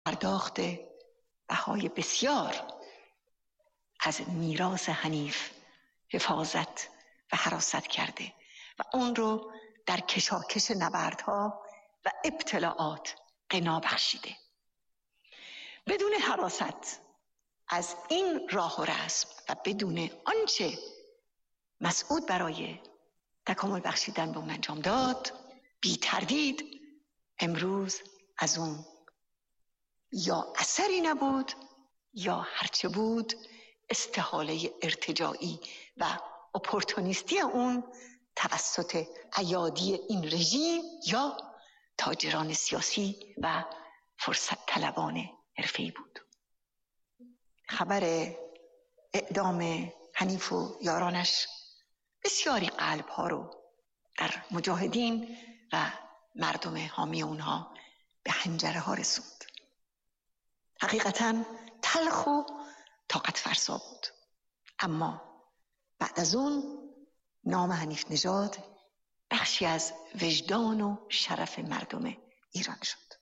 پرداخت بهای بسیار از میراث حنیف حفاظت و حراست کرده و اون رو در کشاکش نبردها و ابتلاعات غنا بخشیده. بدون حراست از این راه و رسم و بدون آنچه مسعود برای تکامل بخشیدن به اون انجام داد، بی تردید امروز از اون یا اثری نبود یا هرچه بود استحاله ارتجاعی و اپورتونیستی اون توسط ایادی این رژیم یا تاجران سیاسی و فرصت طلبان حرفه‌ای بود. خبر اعدام حنیف و یارانش بسیاری قلب‌ها رو در مجاهدین و مردم حامی اونها به حنجره ها رسوند. حقیقتاً تلخ و طاقت فرسا بود، اما بعد از اون نام حنیف نژاد بخشی از وجدان و شرف مردم ایران شد.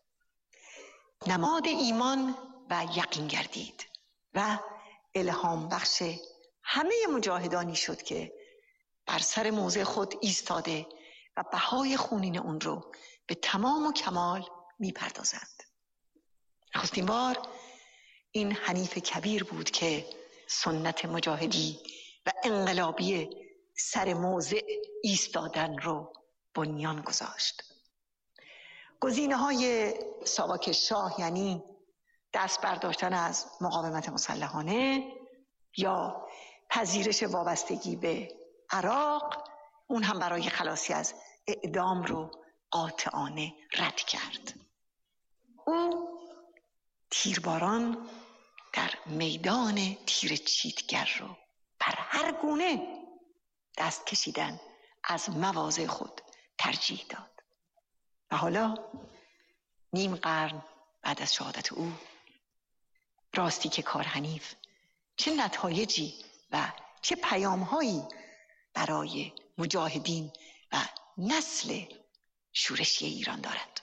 نماد ایمان و یقین گردید و الهام بخش همه مجاهدانی شد که بر سر موضع خود ایستاده و بهای خونین اون رو به تمام و کمال میپردازند. نخستین بار این حنیف کبیر بود که سنت مجاهدی و انقلابی سر موضع ایستادن رو بنیان گذاشت. گزینه‌های ساواک شاه یعنی دست برداشتن از مقاومت مسلحانه یا پذیرش وابستگی به عراق، اون هم برای خلاصی از اعدام رو قاطعانه رد کرد. او تیرباران در میدان تیر چیتگر رو بر هر گونه دست کشیدن از مواضع خود ترجیح داد. و حالا نیم قرن بعد از شهادت او راستی که کار حنیف چه نتایجی و چه پیامهایی برای مجاهدین و نسل شورشی ایران دارد.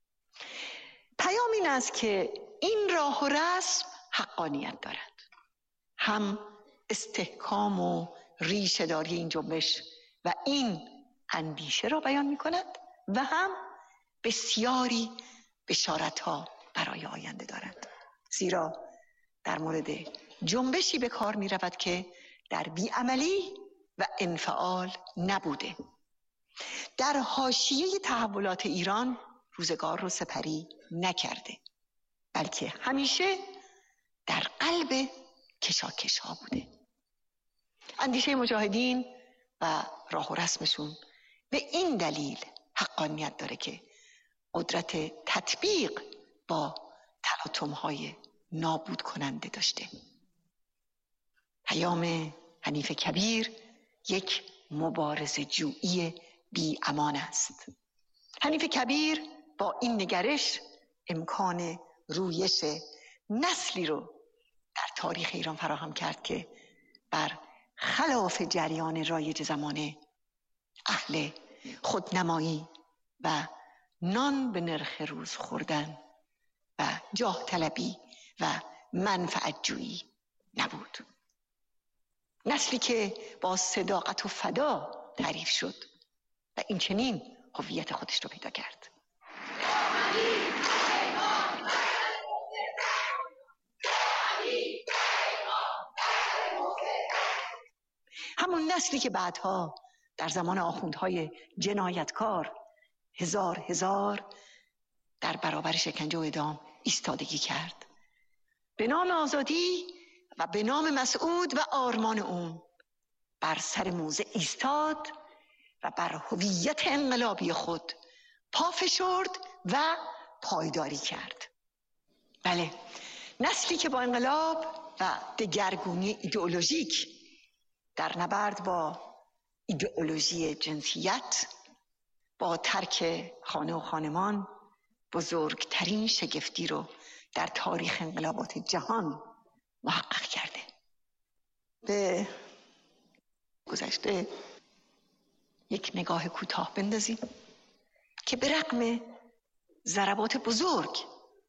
پیام این است که این راه و رسم حقانیت دارد، هم استحکام و ریشه داری این جنبش و این اندیشه را بیان می کند و هم بسیاری بشارت‌ها برای آینده دارد، زیرا در مورد جنبشی به کار می رود که در بیعملی و انفعال نبوده. در حاشیه تحولات ایران روزگار رو سپری نکرده، بلکه همیشه در قلب کشاکش ها بوده. اندیشه مجاهدین و راه و رسمشون به این دلیل حقانیت داره که قدرت تطبیق با تلاطم های نابود کننده داشته. پیام حنیف کبیر یک مبارزه جویی بی امان است. حنیف کبیر با این نگرش امکان رویش نسلی رو در تاریخ ایران فراهم کرد که بر خلاف جریان رایج زمانه اهل خودنمایی و نان به نرخ روز خوردن و جاه طلبی و منفعت جویی نبود. نسلی که با صداقت و فدا تعریف شد و این چنین هویت خودش رو پیدا کرد. همون نسلی که بعدها در زمان آخوندهای جنایتکار هزار در برابر شکنجه و اعدام ایستادگی کرد. به نام آزادی و به نام مسعود و آرمان اون بر سر موضع ایستاد و بر هویت انقلابی خود پا فشرد و پایداری کرد. بله، نسلی که با انقلاب و دگرگونی ایدئولوژیک در نبرد با ایدئولوژی جنسیت، با ترک خانه و خانمان بزرگترین شگفتی رو در تاریخ انقلابات جهان محقق کرده. به گذشته یک نگاه کوتاه بندازیم که به رغم ضربات بزرگ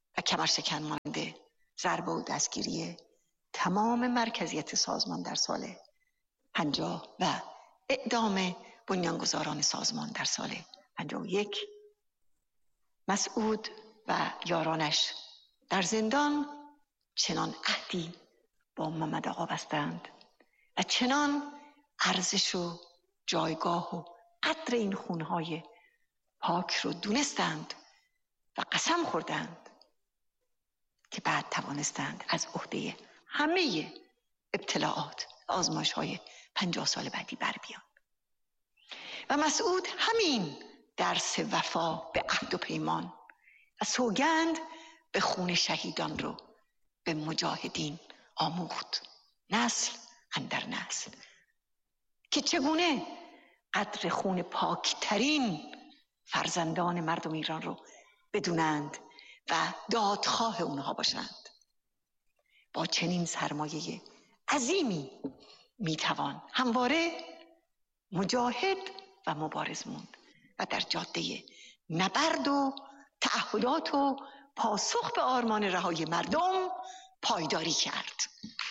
و کمرشکن مانده ضربه و دستگیری تمام مرکزیت سازمان در سال 50 و اعدام بنیانگذاران سازمان در سال 51. مسعود و یارانش در زندان چنان عهدی با محمد آقا بستند و چنان ارزش و جایگاه و قدر این خونهای پاک رو دونستند و قسم خوردند که بعد توانستند از عهده همه ابتلاعات و آزمایش‌های 50 سال بعدی بر بیان. و مسعود همین درس وفا به عهد و پیمان و سوگند به خون شهیدان رو به مجاهدین آموخت، نسل اندر نسل، که چگونه قدر خون پاکترین فرزندان مردم ایران رو بدونند و دادخواه اونها باشند. با چنین سرمایه عظیمی میتوان همواره مجاهد و مبارز موند و در جاده نبرد و تعهدات و پاسخ به آرمان رهایی مردم پایداری کرد.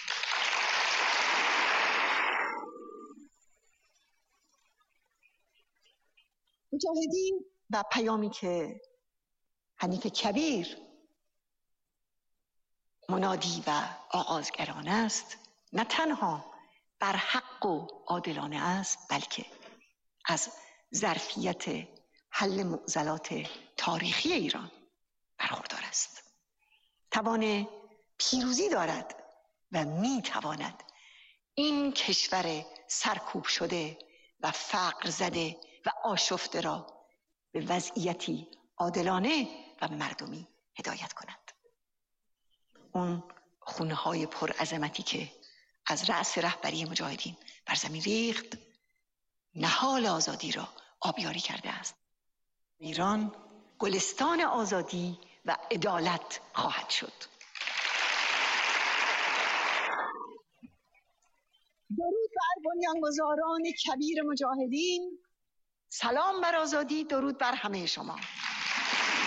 مجاهدین و پیامی که حنیف کبیر منادی و آغازگرانه است، نه تنها بر حق و عادلانه است، بلکه از ظرفیت حل معضلات تاریخی ایران برخوردار است. توان پیروزی دارد و میتواند این کشور سرکوب شده و فقر زده و آشفته را به وضعیتی عادلانه و مردمی هدایت کند. اون خونه‌های پرعظمتی که از رأس رهبری مجاهدین بر زمین ریخت، نهال آزادی را آبیاری کرده است. ایران گلستان آزادی و عدالت خواهد شد. درود بر بنیانگذاران کبیر مجاهدین، سلام بر آزادی، درود بر همه شما.